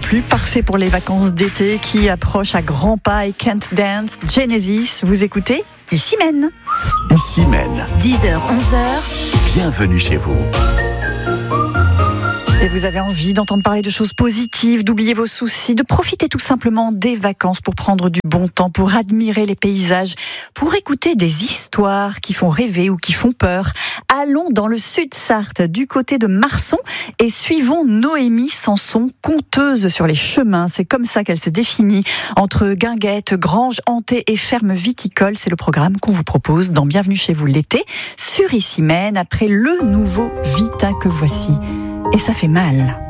plus. Parfait pour les vacances d'été qui approchent à grands pas et Can't Dance, Genesis. Vous écoutez Ici Mène. Ici Mène. 10h, 11h. Bienvenue chez vous. Et vous avez envie d'entendre parler de choses positives, d'oublier vos soucis, de profiter tout simplement des vacances pour prendre du bon temps, pour admirer les paysages, pour écouter des histoires qui font rêver ou qui font peur. Allons dans le Sud-Sarthe, du côté de Marson, et suivons Noémie Sanson, conteuse sur les chemins. C'est comme ça qu'elle se définit. Entre guinguettes, granges hantées et fermes viticoles, c'est le programme qu'on vous propose dans Bienvenue chez vous l'été, sur Ici Mène, après le nouveau Vita que voici. Et ça fait mal.